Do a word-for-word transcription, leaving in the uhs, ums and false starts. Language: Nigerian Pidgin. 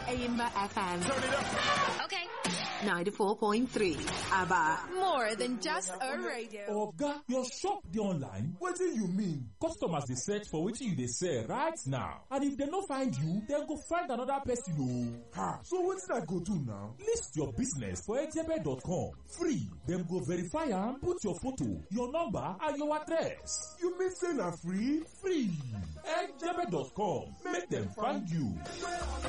Aimba F M. Turn it up. Okay. ninety-four point three. ABBA. More than just a radio. Oga, your shop dey online? Wetin you mean? Customers dey search for wetin you dey sell right now. And if dem no find you, dem go find another person o. Ha, so wetin I go do now? List your business for ejebe dot com. Free. Dem go verify am, put your photo, your number and your address. You mean say na free? Free. ejebe dot com. Make dem find you.